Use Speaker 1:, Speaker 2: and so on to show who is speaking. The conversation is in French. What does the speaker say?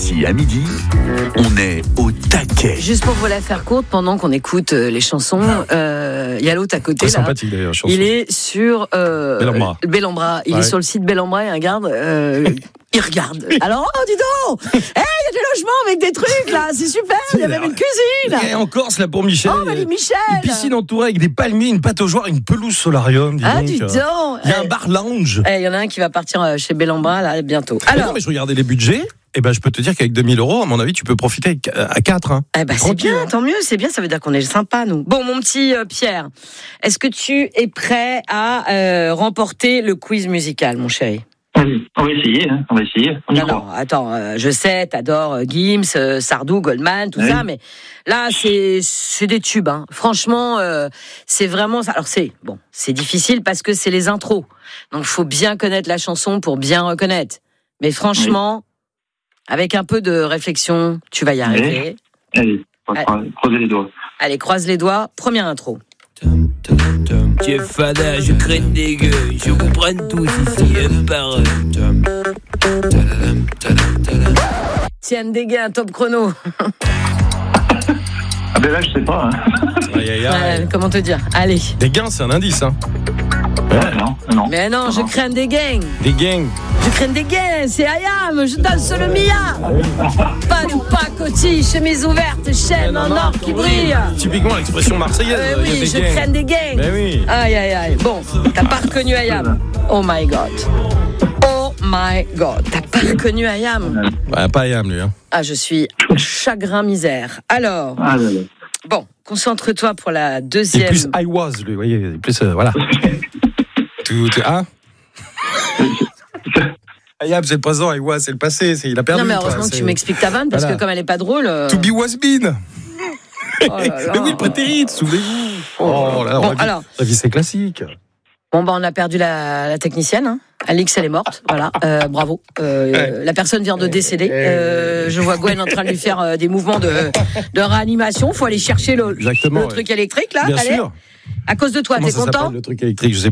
Speaker 1: Ici, à midi, on est au taquet.
Speaker 2: Juste pour vous la faire courte, pendant qu'on écoute les chansons, il y a l'autre à côté.
Speaker 3: Très
Speaker 2: là.
Speaker 3: sympathique d'ailleurs, chanson.
Speaker 2: Il est sur Bellambra. Il est sur le site Bellambra et regarde. Il regarde. Alors, oh, dis donc, il y a des logements avec des trucs là, c'est super. Il y a même une cuisine.
Speaker 3: Et en Corse, là, pour Michel.
Speaker 2: Oh, mais Michel.
Speaker 3: Une piscine entourée avec des palmiers, une pataugeoire, une pelouse solarium. Dis donc. Il y a un bar lounge.
Speaker 2: Il y en a un qui va partir chez Bellambra là bientôt.
Speaker 3: Alors, non, mais je regardais les budgets. Eh ben, je peux te dire qu'avec 2000 €, à mon avis, tu peux profiter à 4. Hein.
Speaker 2: Eh ben, c'est bien, tant mieux, c'est bien, ça veut dire qu'on est sympa, nous. Bon, mon petit Pierre, est-ce que tu es prêt à remporter le quiz musical, mon chéri?
Speaker 4: On va essayer, hein. On va essayer.
Speaker 2: Non, attends, je sais, t'adores Gims, Sardou, Goldman, tout ça, mais là, c'est des tubes, hein. Franchement, c'est vraiment ça. Alors, c'est difficile parce que c'est les intros. Donc, faut bien connaître la chanson pour bien reconnaître. Mais franchement, avec un peu de réflexion, tu vas y arriver.
Speaker 4: Allez, croisez les doigts.
Speaker 2: Allez, croise les doigts. Première intro.
Speaker 5: Chef Fada, je crains des gueux, je vous prends tous ici, un par un.
Speaker 2: Tiens, des gains, top chrono.
Speaker 4: Ah ben là, je sais pas. Hein.
Speaker 2: Comment te dire? Allez.
Speaker 3: Des gains, c'est un indice. Hein.
Speaker 4: Non.
Speaker 2: Mais non, je crains des gangs.
Speaker 3: Des gangs.
Speaker 2: Je crains des gangs, c'est Ayam, je danse le Mia. Pas de pacotille, chemise ouverte, chaîne en or qui brille.
Speaker 3: Typiquement l'expression marseillaise.
Speaker 2: Oui, je crains des gangs.
Speaker 3: Mais oui.
Speaker 2: Aïe. Bon, t'as pas reconnu Ayam. Oh my God. T'as pas reconnu Ayam.
Speaker 3: Ouais, pas Ayam, lui. Hein.
Speaker 2: Ah, je suis chagrin misère. Alors. Bon, concentre-toi pour la deuxième.
Speaker 3: Il est plus I was, lui, vous voyez. Plus, voilà. Hein? Ayam, c'est le présent, I was, c'est le passé, il a perdu.
Speaker 2: Non, mais heureusement que tu m'expliques ta vanne, parce que comme elle est pas drôle.
Speaker 3: To be was been.
Speaker 2: Oh là là.
Speaker 3: Mais oui, le prétérit, souvenez-vous. Oh là là,
Speaker 2: bon, alors.
Speaker 3: La vie, c'est classique.
Speaker 2: Bon, on a perdu la technicienne. Hein. Alix, elle est morte. Voilà, bravo. La personne vient de décéder. Je vois Gwen en train de lui faire des mouvements de réanimation. Faut aller chercher le truc électrique, là.
Speaker 3: Bien
Speaker 2: allez.
Speaker 3: sûr.
Speaker 2: À cause de toi,
Speaker 3: Comment
Speaker 2: t'es content?
Speaker 3: Le truc électrique, je sais